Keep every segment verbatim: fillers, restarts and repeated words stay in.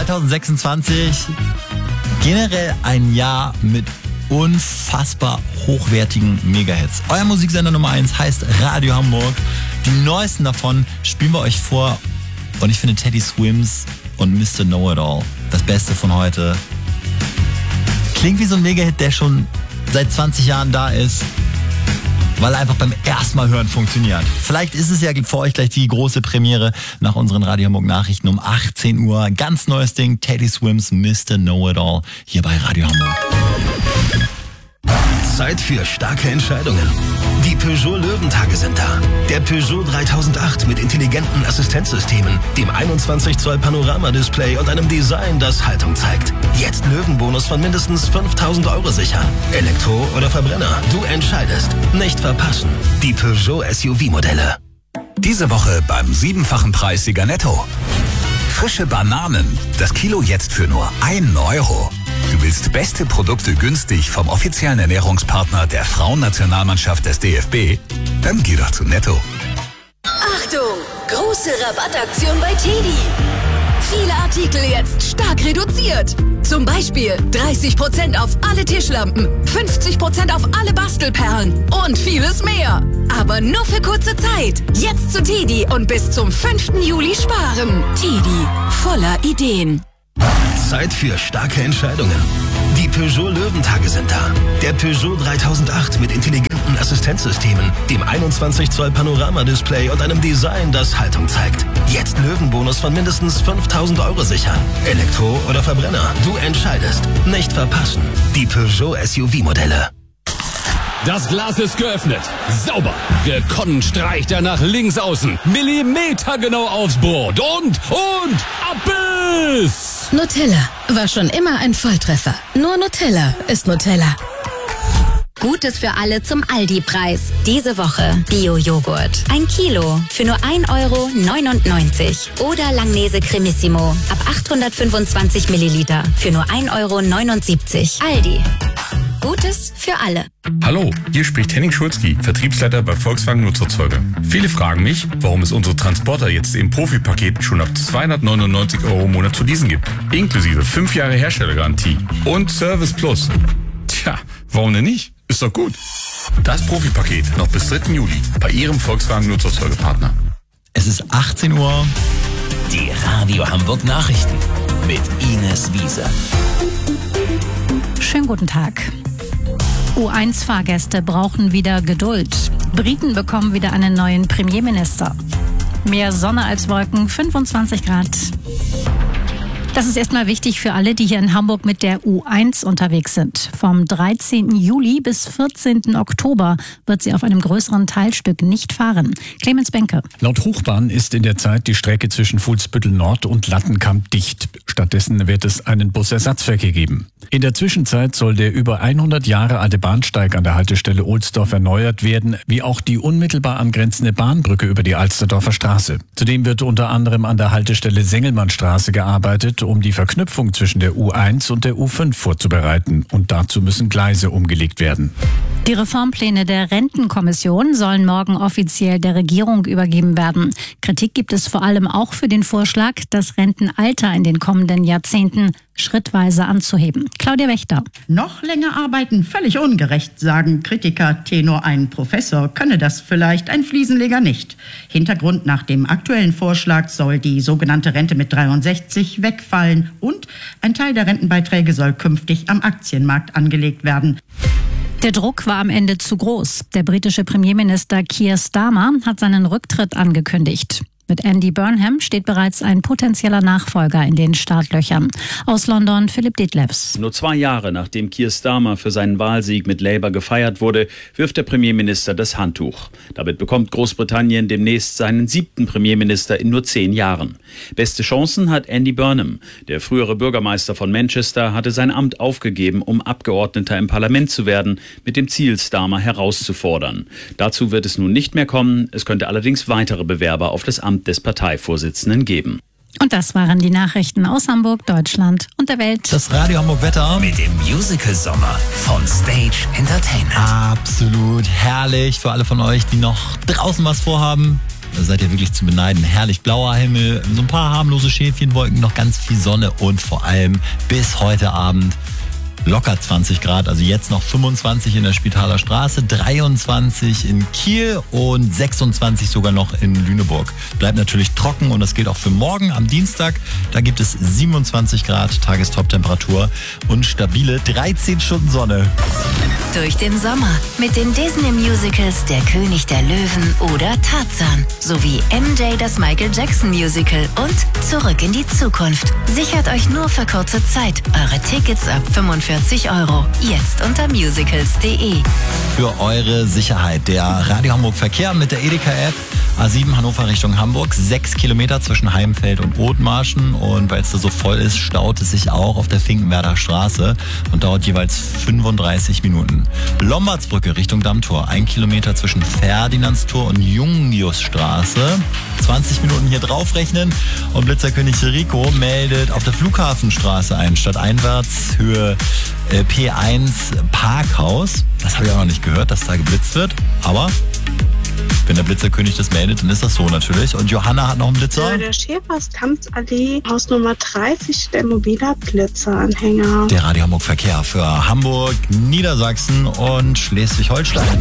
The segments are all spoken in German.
zwanzig sechsundzwanzig, generell ein Jahr mit unfassbar hochwertigen Megahits. Euer Musiksender Nummer eins heißt Radio Hamburg. Die neuesten davon spielen wir euch vor. Und ich finde Teddy Swims und Mister Know-It-All das Beste von heute. Klingt wie so ein Megahit, der schon seit zwanzig Jahren da ist, weil er einfach beim ersten Mal hören funktioniert. Vielleicht ist es ja für euch gleich die große Premiere nach unseren Radio Hamburg Nachrichten um achtzehn Uhr. Ganz neues Ding, Teddy Swims, Mister Know-It-All, hier bei Radio Hamburg. Zeit für starke Entscheidungen. Die Peugeot Löwentage sind da. Der Peugeot dreitausendacht mit intelligenten Assistenzsystemen, dem einundzwanzig Zoll Panorama-Display und einem Design, das Haltung zeigt. Jetzt Löwenbonus von mindestens fünftausend Euro sichern. Elektro oder Verbrenner, du entscheidest. Nicht verpassen. Die Peugeot S U V-Modelle. Diese Woche beim siebenfachen Preissieger Netto. Frische Bananen. Das Kilo jetzt für nur einen Euro. Du willst beste Produkte günstig vom offiziellen Ernährungspartner der Frauennationalmannschaft des D F B? Dann geh doch zu Netto. Achtung! Große Rabattaktion bei Teddy. Viele Artikel jetzt stark reduziert. Zum Beispiel dreißig Prozent auf alle Tischlampen, fünfzig Prozent auf alle Bastelperlen und vieles mehr. Aber nur für kurze Zeit. Jetzt zu Teddy und bis zum fünften Juli sparen. Teddy, voller Ideen. Zeit für starke Entscheidungen. Die Peugeot Löwentage sind da. Der Peugeot dreitausendacht mit intelligenten Assistenzsystemen, dem einundzwanzig Zoll Panorama-Display und einem Design, das Haltung zeigt. Jetzt Löwenbonus von mindestens fünftausend Euro sichern. Elektro oder Verbrenner, du entscheidest. Nicht verpassen. Die Peugeot S U V-Modelle. Das Glas ist geöffnet. Sauber. Gekonnt streicht er nach links außen. Millimetergenau aufs Brot. Und, und, Abbiss! Nutella war schon immer ein Volltreffer. Nur Nutella ist Nutella. Gutes für alle zum Aldi-Preis. Diese Woche Bio-Joghurt. Ein Kilo für nur ein Euro neunundneunzig. Oder Langnese Cremissimo ab achthundertfünfundzwanzig Milliliter für nur ein Euro neunundsiebzig. Aldi. Gutes für alle. Hallo, hier spricht Henning Schulzki, Vertriebsleiter bei Volkswagen Nutzerzeuger. Viele fragen mich, warum es unsere Transporter jetzt im Profi-Paket schon ab zweihundertneunundneunzig Euro im Monat zu leasen gibt. Inklusive fünf Jahre Herstellergarantie und Service Plus. Tja, warum denn nicht? Ist doch gut. Das Profi-Paket noch bis dritten Juli bei Ihrem Volkswagen Nutzerzeugerpartner. Es ist achtzehn Uhr. Die Radio Hamburg Nachrichten mit Ines Wiese. Schönen guten Tag. U eins Fahrgäste brauchen wieder Geduld. Briten bekommen wieder einen neuen Premierminister. Mehr Sonne als Wolken, fünfundzwanzig Grad. Das ist erstmal wichtig für alle, die hier in Hamburg mit der U eins unterwegs sind. Vom dreizehnten Juli bis vierzehnten Oktober wird sie auf einem größeren Teilstück nicht fahren. Clemens Benke. Laut Hochbahn ist in der Zeit die Strecke zwischen Fuhlsbüttel Nord und Lattenkamp dicht. Stattdessen wird es einen Busersatzverkehr geben. In der Zwischenzeit soll der über hundert Jahre alte Bahnsteig an der Haltestelle Ohlsdorf erneuert werden, wie auch die unmittelbar angrenzende Bahnbrücke über die Alsterdorfer Straße. Zudem wird unter anderem an der Haltestelle Sengelmannstraße gearbeitet, um die Verknüpfung zwischen der U eins und der U fünf vorzubereiten. Und dazu müssen Gleise umgelegt werden. Die Reformpläne der Rentenkommission sollen morgen offiziell der Regierung übergeben werden. Kritik gibt es vor allem auch für den Vorschlag, das Rentenalter in den kommenden Jahrzehnten schrittweise anzuheben. Claudia Wächter. Noch länger arbeiten, völlig ungerecht, sagen Kritiker. Tenor ein Professor könne das vielleicht, ein Fliesenleger nicht. Hintergrund: nach dem aktuellen Vorschlag soll die sogenannte Rente mit dreiundsechzig wegfallen und ein Teil der Rentenbeiträge soll künftig am Aktienmarkt angelegt werden. Der Druck war am Ende zu groß. Der britische Premierminister Keir Starmer hat seinen Rücktritt angekündigt. Mit Andy Burnham steht bereits ein potenzieller Nachfolger in den Startlöchern. Aus London Philipp Detlefs. Nur zwei Jahre nachdem Keir Starmer für seinen Wahlsieg mit Labour gefeiert wurde, wirft der Premierminister das Handtuch. Damit bekommt Großbritannien demnächst seinen siebten Premierminister in nur zehn Jahren. Beste Chancen hat Andy Burnham. Der frühere Bürgermeister von Manchester hatte sein Amt aufgegeben, um Abgeordneter im Parlament zu werden, mit dem Ziel, Starmer herauszufordern. Dazu wird es nun nicht mehr kommen. Es könnte allerdings weitere Bewerber auf das Amt des Parteivorsitzenden geben. Und das waren die Nachrichten aus Hamburg, Deutschland und der Welt. Das Radio Hamburg Wetter mit dem Musical-Sommer von Stage Entertainment. Absolut herrlich für alle von euch, die noch draußen was vorhaben. Da seid ihr wirklich zu beneiden. Herrlich blauer Himmel, so ein paar harmlose Schäfchenwolken, noch ganz viel Sonne und vor allem bis heute Abend locker zwanzig Grad, also jetzt noch fünfundzwanzig in der Spitaler Straße, dreiundzwanzig in Kiel und sechsundzwanzig sogar noch in Lüneburg. Bleibt natürlich trocken und das gilt auch für morgen am Dienstag. Da gibt es siebenundzwanzig Grad Tagestoptemperatur und stabile dreizehn Stunden Sonne. Durch den Sommer mit den Disney-Musicals Der König der Löwen oder Tarzan sowie M J das Michael Jackson Musical und Zurück in die Zukunft. Sichert euch nur für kurze Zeit eure Tickets ab fünfundvierzig Euro. Jetzt unter musicals punkt de. Für eure Sicherheit der Radio Hamburg Verkehr mit der Edeka-App. A sieben Hannover Richtung Hamburg, sechs Kilometer zwischen Heimfeld und Othmarschen. Und weil es da so voll ist, staut es sich auch auf der Finkenwerder Straße und dauert jeweils fünfunddreißig Minuten. Lombardsbrücke Richtung Dammtor, ein Kilometer zwischen Ferdinandstor und Jungiusstraße. zwanzig Minuten hier draufrechnen. Und Blitzerkönig Rico meldet auf der Flughafenstraße ein. Stadteinwärts Höhe äh, P eins Parkhaus. Das habe ich auch noch nicht gehört, dass da geblitzt wird. Aber wenn der Blitzerkönig das meldet, dann ist das so natürlich. Und Johanna hat noch einen Blitzer. Ja, der Schäferskampfallee, Haus Nummer dreißig, der mobiler Blitzeranhänger. Der Radio Hamburg Verkehr für Hamburg, Niedersachsen und Schleswig-Holstein.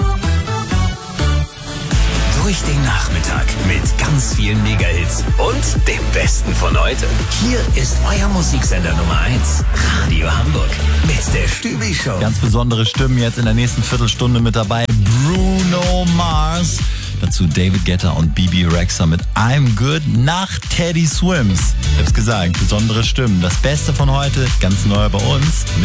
Durch den Nachmittag mit ganz vielen Megahits und dem Besten von heute. Hier ist euer Musiksender Nummer eins, Radio Hamburg mit der Stübi-Show. Ganz besondere Stimmen jetzt in der nächsten Viertelstunde mit dabei. Bruno Mars, dazu David Guetta und B B Rexha mit I'm Good nach Teddy Swims. Ich hab's gesagt, besondere Stimmen. Das Beste von heute, ganz neu bei uns.